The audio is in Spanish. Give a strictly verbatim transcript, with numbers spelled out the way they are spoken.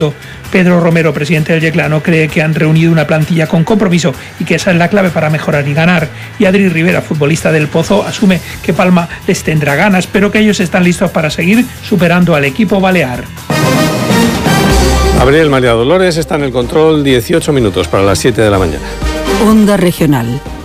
Pedro Romero, presidente del Yeclano, cree que han reunido una plantilla con compromiso y que esa es la clave para mejorar y ganar. Y Adri Rivera, futbolista del Pozo, asume que Palma les tendrá ganas, pero que ellos están listos para seguir superando al equipo balear. Gabriel María Dolores está en el control, dieciocho minutos para las siete de la mañana. Onda Regional.